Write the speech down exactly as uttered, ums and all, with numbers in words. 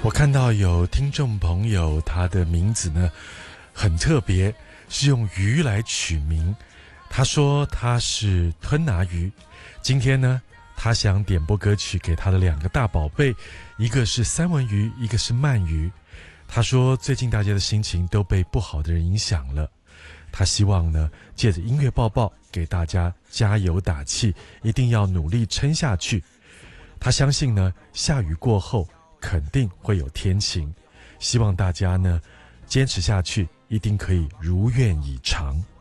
我看到有听众朋友，他的名字呢很特别，是用鱼来取名。他说他是吞拿鱼，今天呢他想点播歌曲给他的两个大宝贝，一个是三文鱼，一个是鳗鱼。他说最近大家的心情都被不好的人影响了，他希望呢借着音乐抱抱给大家加油打气，一定要努力撑下去。他相信呢下雨过后肯定会有天晴，希望大家呢坚持下去，一定可以如愿以偿。